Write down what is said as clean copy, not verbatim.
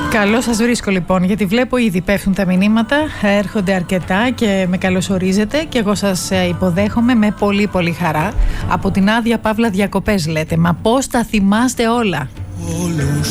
Καλώς σας βρίσκω λοιπόν, γιατί βλέπω ήδη πέφτουν τα μηνύματα, έρχονται αρκετά και με καλωσορίζετε και εγώ σας υποδέχομαι με πολύ πολύ χαρά. Από την Άδεια Παύλα διακοπές λέτε, μα πώς τα θυμάστε όλα.